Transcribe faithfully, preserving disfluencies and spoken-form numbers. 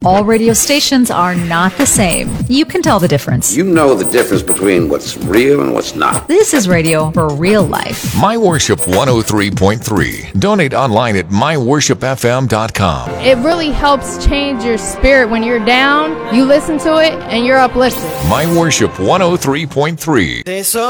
All radio stations are not the same. You can tell the difference. You know the difference between what's real and what's not. This is radio for real life. My Worship one oh three point three. Donate online at my worship f m dot com. It really helps change your spirit when you're down. You listen to it and you're uplifted. My Worship one oh three point three.